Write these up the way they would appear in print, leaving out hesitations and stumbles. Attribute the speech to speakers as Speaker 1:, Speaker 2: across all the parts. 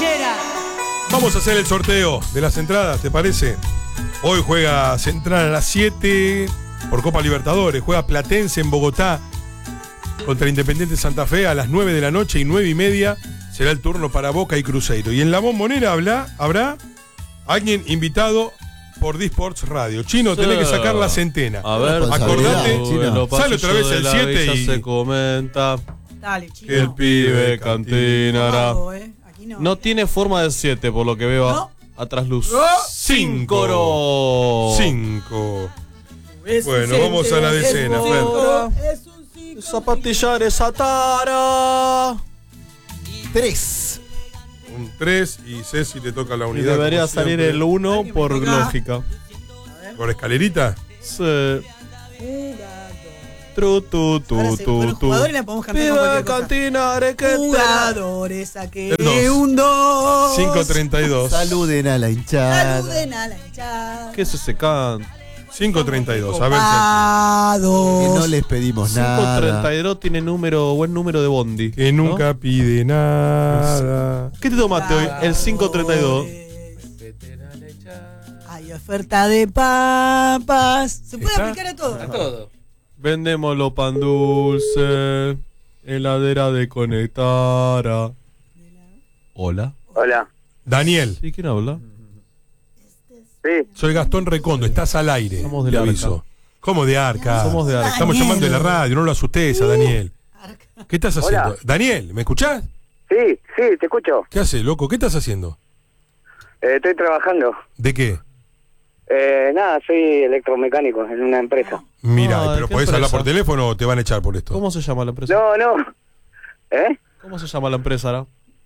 Speaker 1: Trinchera.
Speaker 2: Vamos a hacer el sorteo de las entradas, ¿te parece? Hoy juega Central a las 7 por Copa Libertadores. Juega Platense en Bogotá contra Independiente Santa Fe a las 9 de la noche y 9:30 será el turno para Boca y Cruzeiro. Y en la Bombonera habrá alguien invitado por D-Sports Radio. Chino, tenés que sacar la centena.
Speaker 3: A ver,
Speaker 2: acordate, sale otra vez el 7 y
Speaker 3: se comenta.
Speaker 1: Dale, Chino.
Speaker 3: Que el pibe cantinará.
Speaker 1: Aquí no.
Speaker 3: No tiene forma de 7, por lo que veo
Speaker 1: No.
Speaker 3: atrás luz.
Speaker 2: 5. 5.
Speaker 1: Es un
Speaker 2: Bueno, vamos a la decena,
Speaker 1: es un
Speaker 2: Fer.
Speaker 1: cinco, es un cinco.
Speaker 3: Zapatillar Satara.
Speaker 4: 3.
Speaker 2: Un 3 y Ceci te toca la
Speaker 3: Y
Speaker 2: unidad.
Speaker 3: debería
Speaker 2: como
Speaker 3: salir
Speaker 2: siempre.
Speaker 3: el 1
Speaker 1: Ay, que me
Speaker 3: por
Speaker 1: toca.
Speaker 3: lógica.
Speaker 2: ¿Por escalerita?
Speaker 3: Sí.
Speaker 1: Jugador.
Speaker 3: Tru, tu, tu,
Speaker 1: Ahora se
Speaker 3: tu,
Speaker 1: ponen
Speaker 3: tu.
Speaker 1: jugadores y la podemos cantar con
Speaker 3: Pibe
Speaker 1: cualquier cosa.
Speaker 3: cantinare que te...
Speaker 1: Jugadores, saqué
Speaker 2: El dos.
Speaker 1: un 2.
Speaker 2: 5:32.
Speaker 4: Saluden a la hinchada.
Speaker 1: Saluden a la hinchada.
Speaker 3: ¿Qué es ese can?
Speaker 2: 5:32. A ver si
Speaker 4: Que no
Speaker 1: Copados.
Speaker 4: les pedimos nada.
Speaker 3: 532 tiene buen número de bondi.
Speaker 2: que nunca
Speaker 3: ¿no?
Speaker 2: pide nada.
Speaker 3: ¿Qué te tomaste hoy? El 532.
Speaker 1: Hay oferta de papas. Se puede
Speaker 2: ¿Está?
Speaker 1: aplicar a todo.
Speaker 5: A todo.
Speaker 3: Vendémoslo pan dulce. Heladera de Conectara. Hola.
Speaker 6: Hola.
Speaker 2: Daniel,
Speaker 3: ¿Sí? ¿Quién habla?
Speaker 6: Sí,
Speaker 2: soy Gastón Recondo, estás al aire.
Speaker 3: Somos de
Speaker 2: te
Speaker 3: la
Speaker 2: aviso.
Speaker 3: Arca.
Speaker 2: ¿Cómo de Arca?
Speaker 3: Somos de Arca.
Speaker 2: Estamos
Speaker 1: Daniel.
Speaker 2: llamando de la radio, no lo asustes a Daniel. ¿Qué estás haciendo?
Speaker 6: Hola.
Speaker 2: Daniel, ¿me escuchás?
Speaker 6: sí, te escucho.
Speaker 2: ¿Qué haces, loco? ¿Qué estás haciendo?
Speaker 6: Estoy trabajando.
Speaker 2: ¿De qué?
Speaker 6: Nada, soy electromecánico en una empresa.
Speaker 2: Mira,
Speaker 3: Ah,
Speaker 2: pero
Speaker 3: ¿qué
Speaker 2: podés hablar
Speaker 3: empresa?
Speaker 2: por teléfono o te van a echar por esto.
Speaker 3: ¿Cómo se llama la empresa?
Speaker 6: No. ¿Eh?
Speaker 3: ¿Cómo se llama la empresa ahora?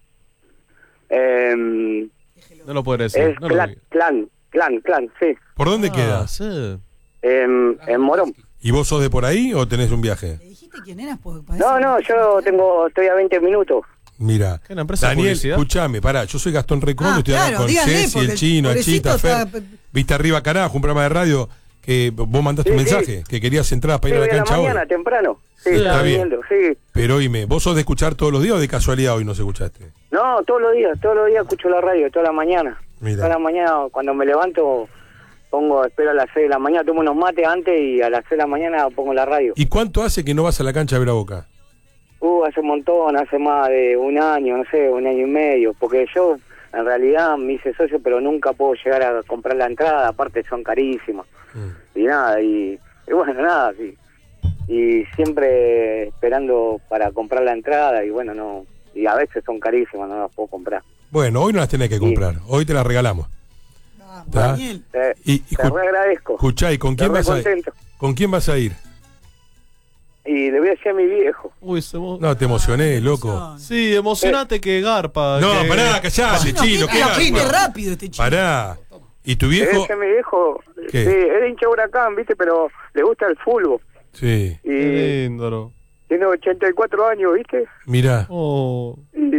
Speaker 6: Eh,
Speaker 3: No lo puede decir.
Speaker 6: es
Speaker 3: No lo diga.
Speaker 6: clan, sí.
Speaker 2: ¿Por dónde
Speaker 3: Ah,
Speaker 2: quedas?
Speaker 3: sí.
Speaker 6: En Morón.
Speaker 2: ¿Y vos sos de por ahí o tenés un viaje?
Speaker 1: ¿Le dijiste quién eras? Porque
Speaker 6: No, yo estoy a 20 minutos.
Speaker 2: Mira,
Speaker 3: ¿Qué, una empresa de
Speaker 2: Daniel,
Speaker 3: publicidad?
Speaker 2: escuchame, pará, yo soy Gastón Recondo, estoy hablando con
Speaker 1: díganle,
Speaker 2: Ceci,
Speaker 1: porque
Speaker 2: el Chino,
Speaker 1: pobrecito
Speaker 2: Achita, Fer.
Speaker 1: está-
Speaker 2: Viste Arriba Carajo, un programa de radio que vos mandaste un
Speaker 6: Sí, sí.
Speaker 2: mensaje, que querías entradas para
Speaker 6: Sí,
Speaker 2: ir a
Speaker 6: voy
Speaker 2: la
Speaker 6: a la
Speaker 2: cancha hoy.
Speaker 6: mañana, temprano. Sí,
Speaker 2: Está
Speaker 6: estaba
Speaker 2: bien.
Speaker 6: viniendo, sí.
Speaker 2: Pero oíme, ¿vos sos de escuchar todos los días o de casualidad hoy no se escuchaste?
Speaker 6: No, todos los días escucho la radio, toda la mañana.
Speaker 2: Mira.
Speaker 6: Toda la mañana, cuando me levanto, espero a las 6 de la mañana, tomo unos mates antes y a las 6 de la mañana pongo la radio.
Speaker 2: ¿Y cuánto hace que no vas a la cancha a ver a Boca?
Speaker 6: Hace un montón, hace más de un año, no sé, un año y medio, porque yo en realidad me hice socio, pero nunca puedo llegar a comprar la entrada, aparte son carísimas. Y nada, y bueno, nada, sí. Y siempre esperando para comprar la entrada y bueno, no, y a veces son carísimas, no las puedo comprar.
Speaker 2: Bueno, hoy no las tenés que comprar, hoy te las regalamos. ¿Está?
Speaker 1: Daniel.
Speaker 2: Y
Speaker 6: Te re agradezco.
Speaker 2: escuchá, ¿y con
Speaker 6: Estoy
Speaker 2: quién
Speaker 6: re
Speaker 2: vas a ir?
Speaker 6: contento.
Speaker 2: ¿Con quién vas a ir?
Speaker 6: Y le voy a decir a mi viejo.
Speaker 3: Uy,
Speaker 2: No, te emocioné, loco.
Speaker 3: Sí, emocionate que garpa.
Speaker 2: No,
Speaker 3: que...
Speaker 2: pará, callate, Chino, ¿qué
Speaker 1: Qué
Speaker 2: haces?
Speaker 1: rápido este chico.
Speaker 2: Pará. ¿Y tu
Speaker 6: Le voy a
Speaker 2: viejo?
Speaker 6: decir a mi viejo,
Speaker 2: ¿Qué?
Speaker 6: sí, es de hincha Huracán, viste, pero le gusta el fútbol.
Speaker 2: Sí,
Speaker 6: Y
Speaker 3: Qué lindo, ¿no?
Speaker 6: tiene 84 años, viste.
Speaker 2: mirá.
Speaker 3: Oh.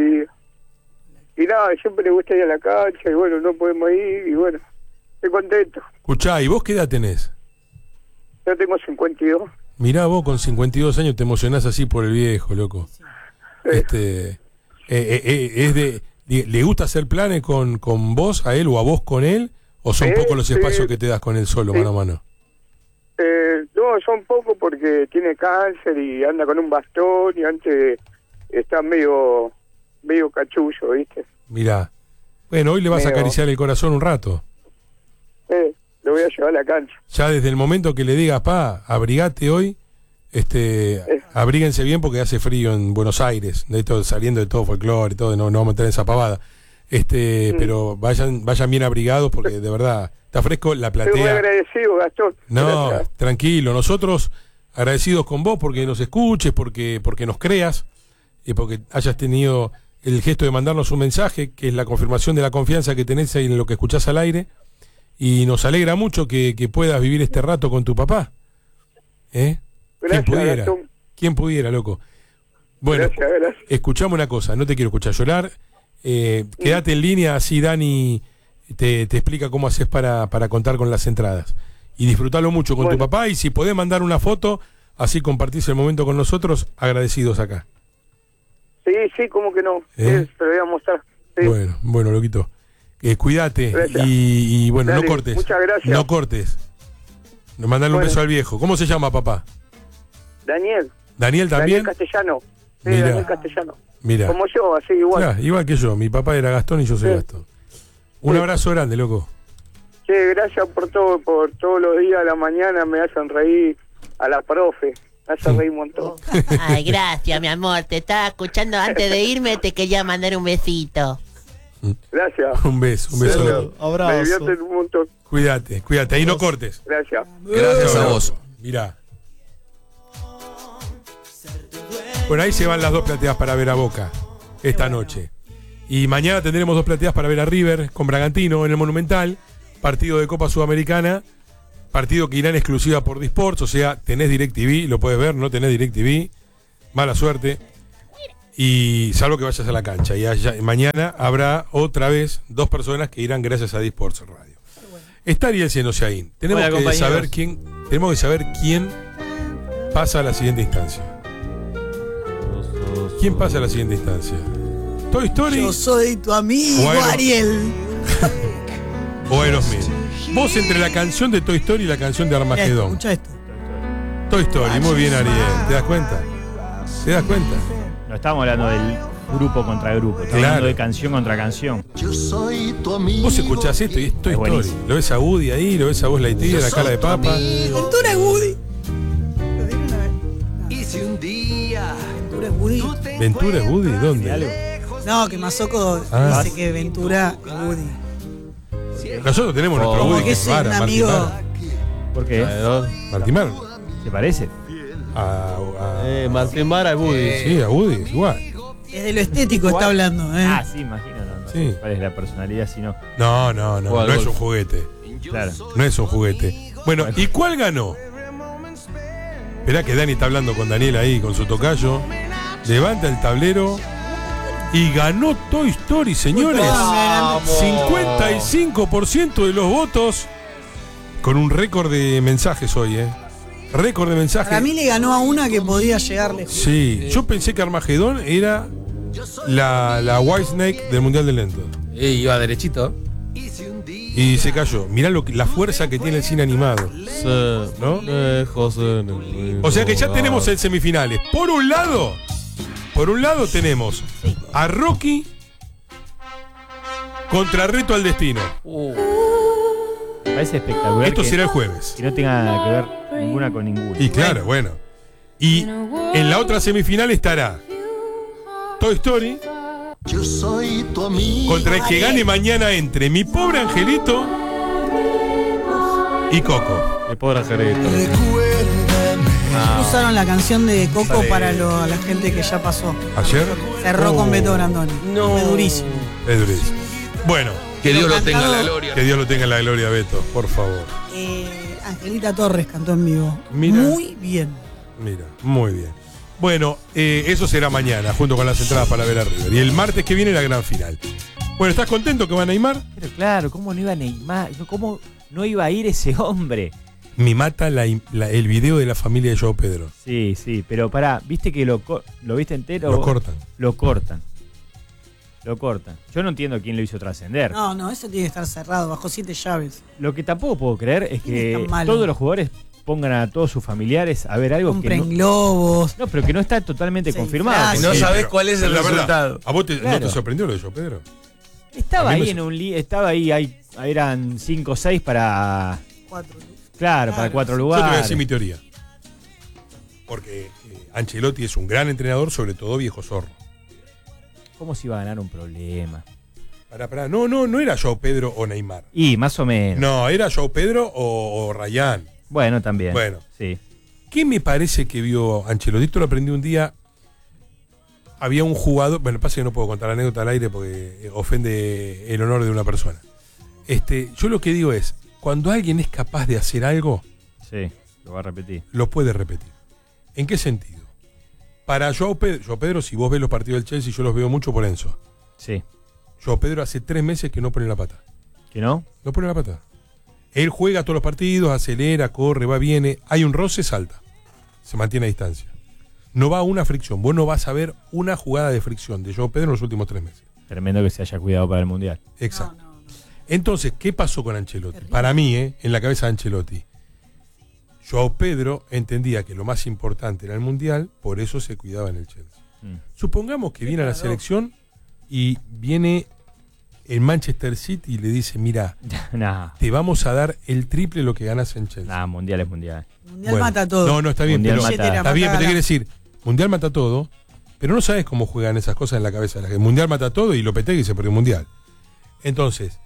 Speaker 6: Y nada, siempre le gusta ir a la cancha y bueno, no podemos ir y bueno, estoy contento.
Speaker 2: Escuchá, ¿y vos qué edad tenés?
Speaker 6: Yo tengo 52.
Speaker 2: Mirá, vos con 52 años te emocionás así por el viejo, loco. Es de... ¿Le gusta hacer planes con vos, a él, o a vos con él? ¿O son
Speaker 6: Sí,
Speaker 2: pocos los
Speaker 6: sí.
Speaker 2: espacios que te das con él solo,
Speaker 6: Sí.
Speaker 2: mano a mano?
Speaker 6: No, son pocos porque tiene cáncer y anda con un bastón y antes está medio cachullo, viste.
Speaker 2: Mirá. Bueno, hoy le vas a
Speaker 6: Medio-
Speaker 2: acariciar el corazón un rato.
Speaker 6: Lo voy a llevar a la cancha.
Speaker 2: Ya desde el momento que le digas, pa, abrigate hoy, abríguense bien porque hace frío en Buenos Aires, de esto, saliendo de todo folclore y todo, no vamos a meter en esa pavada. Pero vayan bien abrigados porque de verdad está fresco la
Speaker 6: Estoy muy
Speaker 2: platea.
Speaker 6: agradecido, Gastón.
Speaker 2: No,
Speaker 6: Gracias.
Speaker 2: tranquilo, nosotros agradecidos con vos porque nos escuches, porque nos creas y porque hayas tenido el gesto de mandarnos un mensaje, que es la confirmación de la confianza que tenés en lo que escuchás al aire, y nos alegra mucho que puedas vivir este rato con tu papá. ¿Quién
Speaker 6: Gracias,
Speaker 2: pudiera?
Speaker 6: Gastón.
Speaker 2: ¿Quién pudiera, loco? Bueno,
Speaker 6: Gracias.
Speaker 2: escuchame una cosa, no te quiero escuchar llorar. Quédate en línea, así Dani te explica cómo haces para contar con las entradas. Y disfrutalo mucho con tu papá, y si podés mandar una foto, así compartís el momento con nosotros, agradecidos acá.
Speaker 6: Sí, cómo que no. Sí, te lo voy a mostrar. Sí.
Speaker 2: Bueno, loquito. Cuídate
Speaker 6: Gracias.
Speaker 2: y bueno,
Speaker 6: Dale,
Speaker 2: no cortes.
Speaker 6: muchas gracias.
Speaker 2: No cortes. Mandale un
Speaker 6: Bueno.
Speaker 2: beso al viejo. ¿Cómo se llama, papá?
Speaker 6: Daniel.
Speaker 2: ¿Daniel también?
Speaker 6: Daniel Castellano. Sí,
Speaker 2: Mirá.
Speaker 6: Daniel Castellano.
Speaker 2: Mira.
Speaker 6: Como yo, así igual.
Speaker 2: Mirá, igual que yo. Mi papá era Gastón y yo soy
Speaker 6: Sí.
Speaker 2: Gastón. Un
Speaker 6: Sí.
Speaker 2: abrazo grande, loco.
Speaker 6: Che, gracias por todos los días a la mañana me hacen reír. A la profe, me hacen reír un montón.
Speaker 5: Ay, gracias, mi amor. Te estaba escuchando antes de irme. Te quería mandar un besito.
Speaker 6: Gracias.
Speaker 2: Un beso.
Speaker 6: Me
Speaker 3: Abrazo.
Speaker 6: divierten un montón.
Speaker 2: Cuídate. Ahí no cortes.
Speaker 6: Gracias.
Speaker 7: Gracias a vos.
Speaker 2: Mirá. Bueno, ahí se van las dos plateadas para ver a Boca esta noche. Y mañana tendremos dos plateadas para ver a River con Bragantino en el Monumental. Partido de Copa Sudamericana. Partido que irá en exclusiva por Disports. O sea, tenés DirecTV, lo puedes ver, no tenés DirecTV. Mala suerte. Y salvo que vayas a la cancha. Y mañana habrá otra vez dos personas que irán gracias a Disports Radio. Está Ariel Senosiaín. Tenemos
Speaker 3: Hola,
Speaker 2: que
Speaker 3: compañeros.
Speaker 2: saber quién pasa a la siguiente instancia. ¿Quién pasa a la siguiente instancia? ¿Toy Story
Speaker 1: Yo soy tu amigo,
Speaker 2: O Aero-
Speaker 1: Ariel.
Speaker 2: o Aerosmith? Vos entre la canción de Toy Story y la canción de Armagedón.
Speaker 1: Escucha esto.
Speaker 2: Toy Story, muy bien, Ariel. ¿Te das cuenta? ¿Te das cuenta?
Speaker 8: No estamos hablando del grupo contra grupo, estamos
Speaker 2: Claro.
Speaker 8: hablando de canción contra canción.
Speaker 2: Vos escuchás esto y es Toy
Speaker 8: Es
Speaker 2: Story.
Speaker 8: buenísimo.
Speaker 2: Lo ves a Woody ahí, lo ves a vos Lightyear, la cara de papa.
Speaker 1: Ventura es Woody. ¿Lo vieron a ver? Ventura es Woody.
Speaker 2: ¿Ventura es Woody? ¿Dónde?
Speaker 1: No, que Masoko
Speaker 2: Ah.
Speaker 1: dice que Ventura es Woody.
Speaker 2: Nosotros tenemos nuestro
Speaker 1: Como
Speaker 2: Woody
Speaker 1: que
Speaker 2: que
Speaker 1: es
Speaker 2: es
Speaker 1: un
Speaker 2: Marty
Speaker 1: amigo.
Speaker 2: Mar.
Speaker 8: ¿Por qué?
Speaker 2: Marty Mar.
Speaker 8: ¿Se parece?
Speaker 3: Martín Vara y Woody.
Speaker 2: Sí, a Woody, es igual.
Speaker 1: Es de lo estético está hablando, ¿eh?
Speaker 8: Ah, sí, imagino. No
Speaker 2: Sí.
Speaker 8: sé cuál es la personalidad, si no.
Speaker 2: No,
Speaker 3: O al
Speaker 2: no es
Speaker 3: golf.
Speaker 2: un juguete.
Speaker 8: Claro.
Speaker 2: No es un juguete. Bueno, ¿y cuál ganó? Esperá que Dani está hablando con Daniel ahí, con su tocayo. Levanta el tablero y ganó Toy Story, señores. 55% de los votos con un récord de mensajes hoy, ¿eh? Récord de mensajes.
Speaker 1: Para mí le ganó a una que podía llegarle.
Speaker 2: Sí, yo pensé que Armagedón era la White Snake del Mundial de Lento.
Speaker 7: Iba derechito.
Speaker 2: Y se cayó. Mirá la fuerza que tiene el cine animado. ¿No? O sea que ya tenemos en semifinales. Por un lado tenemos a Rocky contra Reto al Destino.
Speaker 8: Parece espectacular.
Speaker 2: Esto
Speaker 8: que,
Speaker 2: será el jueves.
Speaker 8: que no tenga que ver ninguna con ninguna.
Speaker 2: Y claro, bueno. Y en la otra semifinal estará Toy Story contra el que gane mañana entre Mi Pobre Angelito y Coco.
Speaker 3: El pobre angelito.
Speaker 1: Usaron la canción de Coco para la gente que ya pasó.
Speaker 2: Ayer
Speaker 1: Cerró con Beto Brandoni. Fue durísimo.
Speaker 2: es durísimo. Bueno,
Speaker 7: Que Dios lo tenga en la
Speaker 1: cantado-
Speaker 7: gloria.
Speaker 2: que Dios lo tenga en la gloria, Beto, por favor.
Speaker 1: Angelita Torres cantó en vivo.
Speaker 2: Mira.
Speaker 1: Muy bien.
Speaker 2: Mira, muy bien. Bueno, eso será mañana, junto con las entradas para ver a River. Y el martes que viene la gran final. Bueno, ¿estás contento que va a Neymar?
Speaker 8: Pero claro, ¿cómo no iba Neymar? ¿Cómo no iba a ir ese hombre?
Speaker 2: Me mata el video de la familia de Joao Pedro.
Speaker 8: Sí, pero pará, ¿viste que lo viste entero?
Speaker 2: Lo cortan.
Speaker 8: Lo cortan. Yo no entiendo quién lo hizo trascender.
Speaker 1: No, eso tiene que estar cerrado, bajo 7 llaves.
Speaker 8: Lo que tampoco puedo creer es
Speaker 1: ¿Quién es
Speaker 8: que
Speaker 1: tan malo?
Speaker 8: todos los jugadores pongan a todos sus familiares a ver algo que
Speaker 1: Compren
Speaker 8: no,
Speaker 1: globos.
Speaker 8: no, pero que no está totalmente
Speaker 1: Sí,
Speaker 8: confirmado.
Speaker 1: frases.
Speaker 7: No
Speaker 2: Sí,
Speaker 7: sabés
Speaker 2: pero
Speaker 7: cuál es el
Speaker 2: la verdad,
Speaker 7: resultado.
Speaker 2: ¿A vos no
Speaker 8: Claro.
Speaker 2: te sorprendió lo de Joao Pedro?
Speaker 8: Estaba
Speaker 2: A mí me
Speaker 8: ahí en un estaba ahí eran 5 o 6 para
Speaker 1: 4.
Speaker 8: para 4
Speaker 2: Yo te
Speaker 8: lugares.
Speaker 2: voy a decir mi teoría. Porque Ancelotti es un gran entrenador, sobre todo viejo zorro.
Speaker 8: ¿Cómo se iba a ganar un problema?
Speaker 2: Pará. No era Joao Pedro o Neymar.
Speaker 8: Y más o menos.
Speaker 2: No, era Joao Pedro o Rayán.
Speaker 8: Bueno, también.
Speaker 2: Bueno.
Speaker 8: Sí.
Speaker 2: ¿Qué me parece que vio Ancelotti? Esto lo aprendí un día. Había un jugador. Bueno, pasa que no puedo contar la anécdota al aire porque ofende el honor de una persona. Yo lo que digo es: cuando alguien es capaz de hacer algo,
Speaker 8: Sí, lo voy a repetir.
Speaker 2: lo puede repetir. ¿En qué sentido? Para Joao Pedro, si vos ves los partidos del Chelsea, yo los veo mucho por Enzo.
Speaker 8: Sí.
Speaker 2: Joao Pedro hace 3 meses que no pone la pata.
Speaker 8: ¿Que no?
Speaker 2: No pone la pata. Él juega todos los partidos, acelera, corre, va, viene. Hay un roce, salta. Se mantiene a distancia. No va a una fricción. Vos no vas a ver una jugada de fricción de Joao Pedro en los últimos 3 meses.
Speaker 8: Tremendo que se haya cuidado para el Mundial.
Speaker 2: Exacto.
Speaker 1: No.
Speaker 2: Entonces, ¿qué pasó con Ancelotti?
Speaker 1: Terrible.
Speaker 2: Para mí, en la cabeza de Ancelotti, Joao Pedro entendía que lo más importante era el Mundial, por eso se cuidaba en el Chelsea. Supongamos que viene a la selección y viene el Manchester City y le dice, mira,
Speaker 8: Nah,
Speaker 2: te vamos a dar el triple lo que ganas en Chelsea.
Speaker 8: nah, Mundial es Mundial.
Speaker 1: Mundial
Speaker 2: Bueno,
Speaker 1: mata todo.
Speaker 2: No, está bien,
Speaker 8: Mundial
Speaker 2: pero
Speaker 8: mata.
Speaker 2: está bien, pero te quiere decir, Mundial mata todo, pero no sabes cómo juegan esas cosas en la cabeza de la gente. Mundial mata todo y Lopetegui se perdió el Mundial. Entonces,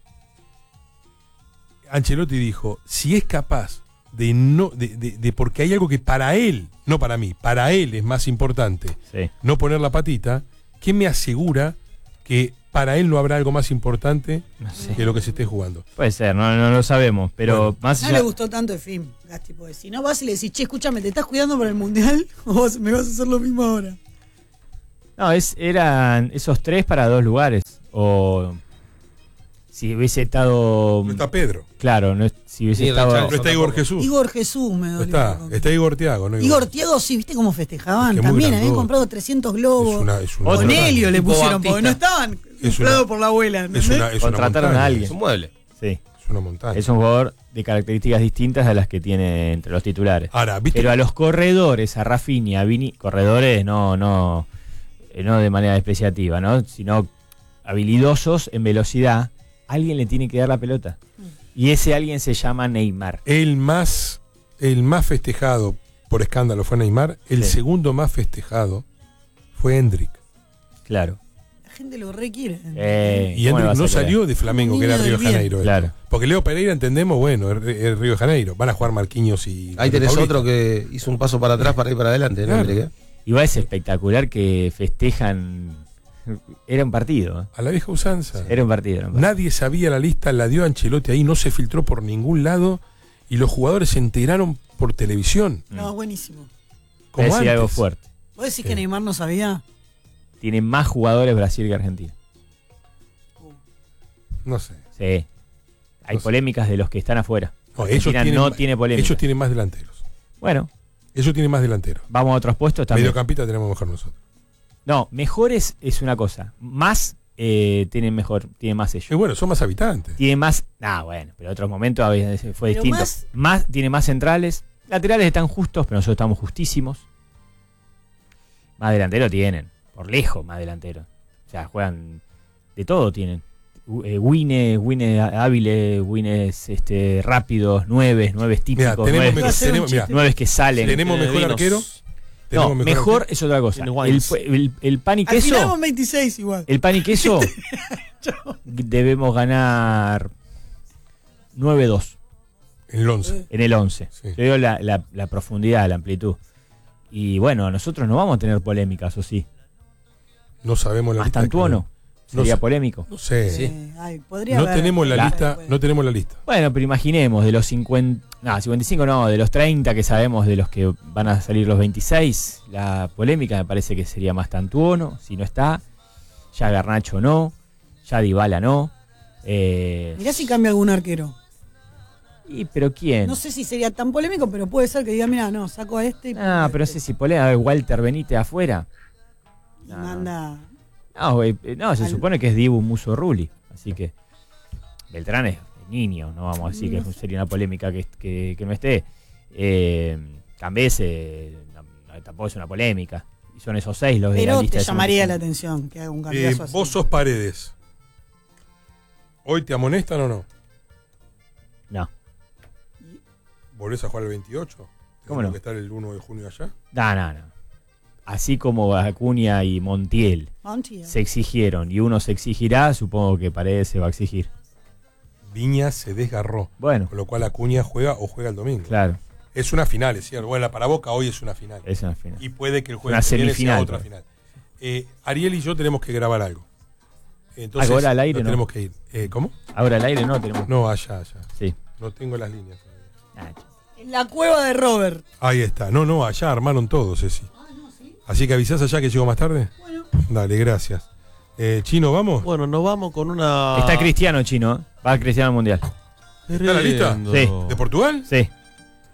Speaker 2: Ancelotti dijo, si es capaz de porque hay algo que para él, no para mí, para él es más importante
Speaker 8: Sí.
Speaker 2: no poner la patita, ¿qué me asegura que para él no habrá algo más importante
Speaker 8: No sé.
Speaker 2: que lo que se esté jugando?
Speaker 8: Puede ser, no lo sabemos, pero
Speaker 2: Bueno.
Speaker 8: más
Speaker 1: No
Speaker 8: allá.
Speaker 1: le gustó tanto el film, Gasti, porque si no vas y le decís, che, escúchame, ¿te estás cuidando para el Mundial? ¿O me vas a hacer lo mismo ahora?
Speaker 8: No, eran esos 3 para 2 lugares. O si hubiese estado.
Speaker 2: No está Pedro,
Speaker 8: Claro, si hubiese
Speaker 7: Ni
Speaker 8: estado.
Speaker 7: Richarlison.
Speaker 2: no está Igor Jesús,
Speaker 1: Igor Jesús me
Speaker 2: no
Speaker 1: dolió.
Speaker 2: está Igor Thiago, ¿no?
Speaker 1: Igor Tiago, sí, ¿viste cómo festejaban?
Speaker 2: Es que muy
Speaker 1: También habían
Speaker 2: grandote.
Speaker 1: comprado 300 globos.
Speaker 2: es una
Speaker 8: Otro.
Speaker 1: Con helio le
Speaker 7: Tipo
Speaker 1: pusieron, porque no
Speaker 7: Batista.
Speaker 1: estaban
Speaker 2: Es
Speaker 1: inflados
Speaker 2: una-
Speaker 1: por la abuela.
Speaker 2: es
Speaker 1: ¿entendés?
Speaker 2: una, es una
Speaker 8: Contrataron
Speaker 2: montaña,
Speaker 8: a alguien.
Speaker 7: Es un mueble.
Speaker 8: Sí.
Speaker 2: Es una montaña.
Speaker 8: Es un jugador de características distintas a las que tiene entre los titulares.
Speaker 2: Ahora, ¿viste?
Speaker 8: Pero a los corredores, a Rafinha, a Vini, corredores no de manera despreciativa, ¿no? Sino habilidosos en velocidad, alguien le tiene que dar la pelota. Y ese alguien se llama Neymar.
Speaker 2: El más festejado por escándalo fue Neymar. El
Speaker 8: Sí.
Speaker 2: segundo más festejado fue Hendrik.
Speaker 8: Claro.
Speaker 1: La gente lo requiere.
Speaker 2: Y
Speaker 8: ¿cómo le
Speaker 2: Hendrik
Speaker 8: vas a
Speaker 2: no
Speaker 8: creer?
Speaker 2: salió de Flamengo,
Speaker 1: Un
Speaker 2: que era
Speaker 1: niño
Speaker 2: Río
Speaker 1: del
Speaker 2: de
Speaker 1: bien.
Speaker 2: Janeiro.
Speaker 8: Claro.
Speaker 2: Porque Leo Pereira entendemos, bueno, es Río de Janeiro. Van a jugar Marquinhos y.
Speaker 7: Ahí tenés
Speaker 2: Paulista.
Speaker 7: otro que hizo un paso para atrás para ir para adelante, ¿no?
Speaker 2: Claro.
Speaker 7: Hendrik,
Speaker 8: Igual es espectacular que festejan. Era un partido.
Speaker 2: A la vieja usanza.
Speaker 8: Era un partido. Era un partido.
Speaker 2: Nadie sabía la lista, la dio Ancelotti ahí, no se filtró por ningún lado y los jugadores se enteraron por televisión.
Speaker 1: No, buenísimo.
Speaker 8: Voy a
Speaker 2: Como
Speaker 8: decir
Speaker 2: antes.
Speaker 8: algo fuerte.
Speaker 1: ¿Vos decís
Speaker 2: Sí.
Speaker 1: que Neymar no sabía?
Speaker 8: Tiene más jugadores Brasil que Argentina.
Speaker 2: No sé.
Speaker 8: Sí. Hay
Speaker 2: No sé.
Speaker 8: polémicas de los que están afuera.
Speaker 2: No,
Speaker 8: Argentina no tiene polémica.
Speaker 2: Ellos tienen más delanteros.
Speaker 8: Bueno,
Speaker 2: Ellos tienen más delanteros.
Speaker 8: vamos a otros puestos también.
Speaker 2: Mediocampista tenemos mejor nosotros.
Speaker 8: No, mejores es una cosa. Más tienen más
Speaker 2: Y
Speaker 8: ellos.
Speaker 2: bueno, son más habitantes.
Speaker 8: Tiene más. Bueno, pero en otros momentos a veces fue
Speaker 1: Pero
Speaker 8: distinto.
Speaker 1: más-
Speaker 8: Tiene más centrales. Laterales están justos, pero nosotros estamos justísimos. Más delantero tienen. Por lejos más delantero. O sea, juegan. De todo tienen. Wines hábiles, Wines rápidos, nueves
Speaker 2: Mira,
Speaker 8: típicos,
Speaker 2: tenemos,
Speaker 1: Iba a ser un
Speaker 2: tenemos, mira,
Speaker 1: chiste.
Speaker 8: nueves que salen.
Speaker 2: tenemos mejor
Speaker 7: vinos.
Speaker 2: arquero.
Speaker 8: No,
Speaker 2: Tenemos
Speaker 8: mejor
Speaker 2: arquero.
Speaker 8: es otra cosa.
Speaker 7: Tiene wines.
Speaker 8: El pan y
Speaker 1: Al final
Speaker 8: queso.
Speaker 1: vamos 26 igual.
Speaker 8: El pan y queso debemos ganar 9-2
Speaker 2: En el 11.
Speaker 8: en el 11.
Speaker 2: Sí.
Speaker 8: Yo digo la profundidad, la amplitud. Y bueno, nosotros no vamos a tener polémicas, ¿o sí?
Speaker 2: No sabemos la lista.
Speaker 8: Mastantuono
Speaker 2: No
Speaker 8: sería
Speaker 2: sé.
Speaker 8: polémico.
Speaker 2: No sé.
Speaker 7: Sí.
Speaker 1: Ay, podría
Speaker 2: No
Speaker 1: haber.
Speaker 2: tenemos la
Speaker 8: La-
Speaker 2: lista. No tenemos la lista.
Speaker 8: Bueno, pero imaginemos, de los 55 no, de los 30 que sabemos de los que van a salir los 26, la polémica me parece que sería Mastantuono, si no está, ya Garnacho no, ya Dybala no.
Speaker 1: Mirá si cambia algún arquero.
Speaker 8: ¿Pero quién?
Speaker 1: No sé si sería tan polémico, pero puede ser que diga, mira, no, saco a este y
Speaker 8: Pero no sé si polémica, Walter Benítez afuera.
Speaker 1: y manda.
Speaker 8: No, se
Speaker 1: Al-
Speaker 8: supone que es Dibu Muso Rulli, así que Beltrán es niño, no vamos a decir que sería una polémica que no esté. Cambese tampoco es una polémica. Y son esos 6 los de la
Speaker 1: Pero
Speaker 8: lista
Speaker 1: te
Speaker 8: de
Speaker 1: llamaría la
Speaker 8: 55.
Speaker 1: atención que haga un cambiazo así.
Speaker 2: Vos sos Paredes. ¿Hoy te amonestan o no?
Speaker 8: No,
Speaker 2: ¿Volvés a jugar el 28?
Speaker 8: ¿Cómo
Speaker 2: ¿Tenemos
Speaker 8: no?
Speaker 2: que estar el 1 de junio allá?
Speaker 8: no. Así como Acuña y Montiel
Speaker 1: Monty,
Speaker 8: se exigieron y uno se exigirá, supongo que Paredes se va a exigir.
Speaker 2: Viña se desgarró.
Speaker 8: Bueno,
Speaker 2: Con lo cual Acuña juega o juega el domingo.
Speaker 8: claro,
Speaker 2: Es una final, es cierto. Bueno, para Boca hoy es una final.
Speaker 8: es una final.
Speaker 2: Y puede que el
Speaker 8: Una
Speaker 2: jueves que viene sea
Speaker 8: semifinal,
Speaker 2: otra
Speaker 8: pues.
Speaker 2: final. Ariel y yo tenemos que grabar algo. Entonces,
Speaker 8: Ahora al aire,
Speaker 2: nos
Speaker 8: ¿no?
Speaker 2: tenemos que ir. ¿Cómo?
Speaker 8: Ahora al aire no tenemos.
Speaker 2: No, allá.
Speaker 8: Sí.
Speaker 2: No tengo las líneas.
Speaker 1: En la cueva de Robert.
Speaker 2: Ahí está. No, allá armaron todo, Ceci. Así que avisás allá que llego más tarde.
Speaker 1: Bueno.
Speaker 2: Dale, gracias. Chino, ¿vamos?
Speaker 3: Bueno, nos vamos con una.
Speaker 8: Está Cristiano Chino, ¿eh? Va Cristiano al Mundial.
Speaker 2: ¿Está la lista?
Speaker 3: Tremendo.
Speaker 8: Sí.
Speaker 2: ¿De Portugal?
Speaker 8: Sí.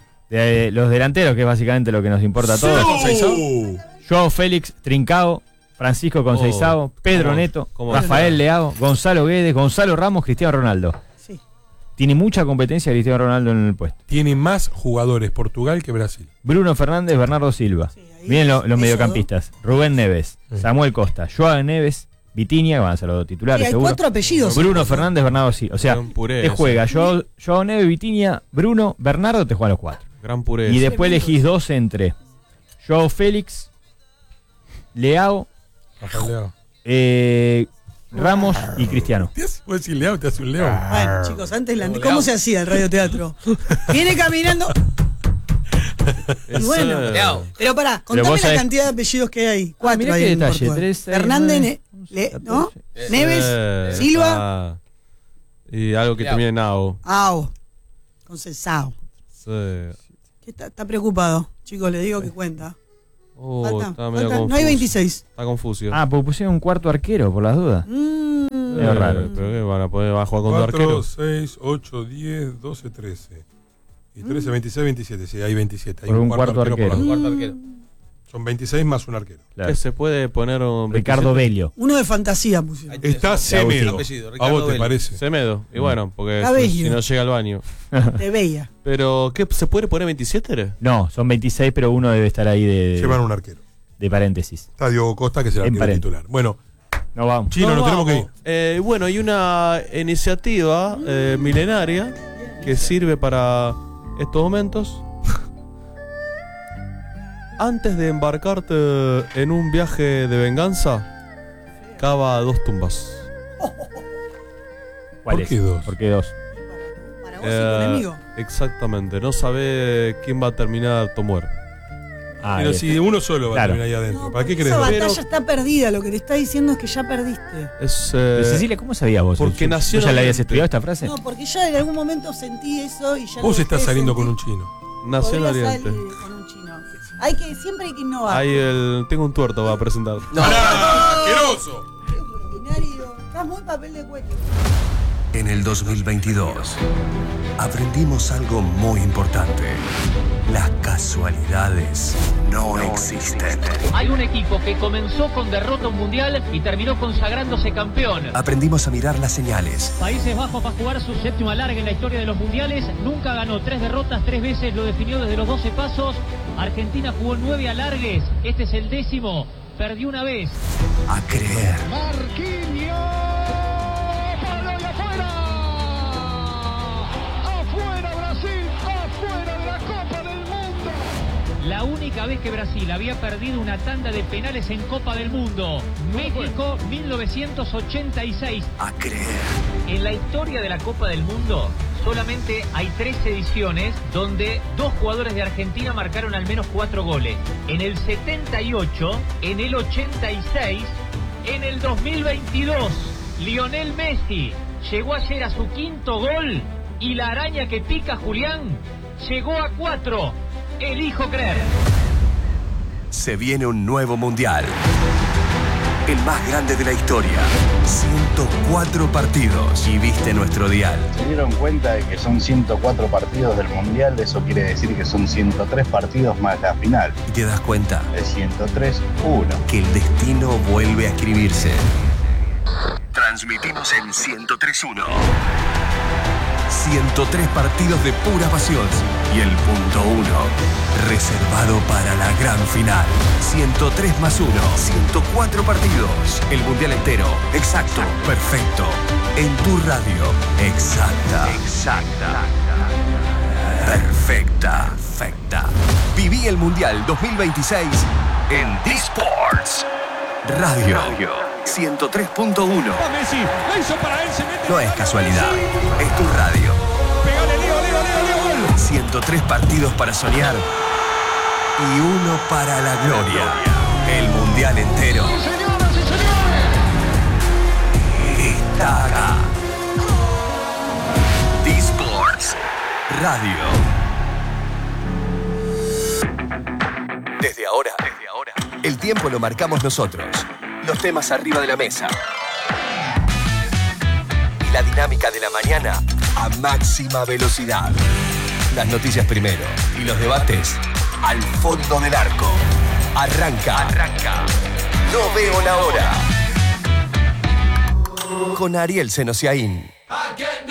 Speaker 8: Los delanteros, que es básicamente lo que nos importa a todos.
Speaker 2: ¿Está con Seisao?
Speaker 8: Joao Félix, Trincao, Francisco Conceizao, Pedro Neto,
Speaker 3: ¿Cómo?
Speaker 8: Rafael Leao, Gonzalo Guedes, Gonzalo Ramos, Cristiano Ronaldo.
Speaker 1: Sí.
Speaker 8: Tiene mucha competencia Cristiano Ronaldo en el puesto.
Speaker 2: Tiene más jugadores Portugal que Brasil.
Speaker 8: Bruno Fernández, Bernardo Silva.
Speaker 1: Sí, ahí
Speaker 8: Vienen los
Speaker 1: eso,
Speaker 8: mediocampistas. Rubén Neves, Samuel Costa, Joao Neves, Vitinha, que van a ser los titulares
Speaker 1: Sí, hay
Speaker 8: seguro.
Speaker 1: 4 apellidos.
Speaker 8: Bruno Fernández, Bernardo Silva. O sea,
Speaker 3: Gran puré,
Speaker 8: te
Speaker 3: ese.
Speaker 8: juega Joao Neves, Vitinha, Bruno, Bernardo, te juegan los 4.
Speaker 3: Gran puré.
Speaker 8: Y
Speaker 3: ese.
Speaker 8: después elegís 2 entre Joao Félix, Leao,
Speaker 2: Rafael Leao.
Speaker 8: Ramos y Cristiano.
Speaker 2: ¿Vos decís Leao? Te hace un león.
Speaker 1: Bueno, chicos, antes ¿cómo se hacía el radioteatro? Viene caminando. Y bueno, pero pará, contame
Speaker 8: vos
Speaker 1: la
Speaker 8: sabés-
Speaker 1: cantidad de apellidos que hay. 4
Speaker 8: mirá
Speaker 1: hay
Speaker 8: qué
Speaker 1: en
Speaker 8: detalle,
Speaker 1: Portugal.
Speaker 8: 3, 6,
Speaker 1: Fernández,
Speaker 8: 9,
Speaker 1: ¿no?
Speaker 8: 14.
Speaker 1: Neves, Silva,
Speaker 3: Ah, y algo que termine en Ao.
Speaker 1: Ao. Concesao.
Speaker 3: Sí.
Speaker 1: ¿Qué está preocupado? Chicos, le digo que cuenta.
Speaker 3: Oh,
Speaker 1: Falta,
Speaker 3: está medio
Speaker 1: falta.
Speaker 3: confuso.
Speaker 1: No hay 26.
Speaker 3: Está confuso.
Speaker 8: Ah, porque pusieron un cuarto arquero, por las dudas. medio raro.
Speaker 3: ¿Pero qué? ¿Van a poder va a jugar con 2
Speaker 2: 4,
Speaker 3: arqueros?
Speaker 2: 6, 8, 10, 12, 13. Y 13, 26, 27. Sí, hay 27. Hay
Speaker 8: Por un cuarto
Speaker 2: por
Speaker 8: arquero.
Speaker 2: lado.
Speaker 7: Cuarto arquero.
Speaker 2: Son 26 más un arquero.
Speaker 8: Claro.
Speaker 3: ¿Qué se puede poner un
Speaker 8: Ricardo
Speaker 3: 27?
Speaker 8: Bello.
Speaker 1: Uno de fantasía pusieron.
Speaker 2: Está Semedo.
Speaker 7: apellido,
Speaker 2: ¿A
Speaker 7: Ricardo
Speaker 2: vos te
Speaker 7: Bello.
Speaker 2: parece?
Speaker 3: Semedo. Y bueno, porque
Speaker 1: Cabello.
Speaker 3: si no llega al baño.
Speaker 1: De Bella.
Speaker 3: Pero, ¿qué? ¿Se puede poner 27?
Speaker 8: No, son 26, pero uno debe estar ahí
Speaker 2: Llevan un arquero.
Speaker 8: de paréntesis.
Speaker 2: Está Diogo Costa, que será el
Speaker 8: En
Speaker 2: arquero
Speaker 8: paréntesis.
Speaker 2: titular. Bueno,
Speaker 8: No vamos.
Speaker 2: Chino, nos tenemos que ir.
Speaker 3: Bueno, hay una iniciativa milenaria que sirve para estos momentos. Antes de embarcarte en un viaje de venganza, cava 2 tumbas.
Speaker 8: ¿Cuál
Speaker 2: ¿Por
Speaker 8: es?
Speaker 2: qué 2?
Speaker 8: ¿Por qué 2?
Speaker 1: Para vos y tu enemigo.
Speaker 3: Exactamente, no sabe quién va a terminar tu muerte.
Speaker 8: Ah,
Speaker 2: Pero si uno solo va a
Speaker 8: Claro.
Speaker 2: terminar ahí adentro.
Speaker 1: No,
Speaker 2: ¿Para qué
Speaker 1: porque
Speaker 2: crees?
Speaker 1: esa
Speaker 2: dos?
Speaker 1: batalla está perdida. Lo que te está diciendo es que ya perdiste.
Speaker 3: Es,
Speaker 8: Pero, Cecilia, ¿cómo sabías vos?
Speaker 3: porque
Speaker 8: ¿Vos
Speaker 3: nació
Speaker 8: ya la habías
Speaker 3: en-
Speaker 8: estudiado esta frase?
Speaker 1: No, porque ya en algún momento sentí eso y ya
Speaker 2: Vos
Speaker 1: lo
Speaker 2: estás
Speaker 1: dejé de
Speaker 2: saliendo con
Speaker 1: sentir.
Speaker 2: un chino.
Speaker 3: nació en
Speaker 1: Podría
Speaker 3: Oriente.
Speaker 1: salir con un chino. Siempre hay que innovar.
Speaker 3: Ahí tengo un tuerto para presentar.
Speaker 2: ¡Asqueroso!
Speaker 1: Qué ordinario. Estás muy papel de cuento.
Speaker 9: En el 2022 aprendimos algo muy importante. Las casualidades no existen.
Speaker 10: Hay un equipo que comenzó con derrota mundial y terminó consagrándose campeón.
Speaker 9: Aprendimos a mirar las señales.
Speaker 10: Países Bajos va a jugar su séptimo alargue en la historia de los mundiales. Nunca ganó 3 derrotas, 3 veces lo definió desde los 12 pasos. Argentina jugó 9 alargues. Este es el 10º. Perdió una vez.
Speaker 9: A creer.
Speaker 10: La única vez que Brasil había perdido una tanda de penales en Copa del Mundo. México 1986.
Speaker 9: A creer.
Speaker 10: En la historia de la Copa del Mundo solamente hay 3 ediciones donde 2 jugadores de Argentina marcaron al menos 4 goles. En el 78, en el 86, en el 2022. Lionel Messi llegó ayer a su 5º gol y la araña que pica Julián llegó a 4. Elijo creer.
Speaker 9: Se viene un nuevo mundial. El más grande de la historia. 104 partidos. Y viste nuestro dial.
Speaker 11: Se dieron cuenta de que son 104 partidos del Mundial, eso quiere decir que son 103 partidos más la final.
Speaker 9: Y te das cuenta
Speaker 11: Es 103-1.
Speaker 9: que el destino vuelve a escribirse. Transmitimos en 103.1. 103 partidos de pura pasión. Y el punto 1, reservado para la gran final. 103 más 1, 104 partidos. El mundial entero, exacto, perfecto. En tu radio, exacta. Perfecta. Viví el mundial 2026 en D-Sports Radio 103.1. No es casualidad, es tu radio. 103 partidos para soñar y 1 para la gloria. El mundial entero está acá. D-Sports Radio. Desde ahora, el tiempo lo marcamos nosotros. Los temas arriba de la mesa. Y la dinámica de la mañana a máxima velocidad. Las noticias primero y los debates al fondo del arco. Arranca. No veo la hora. Con Ariel Senosiaín.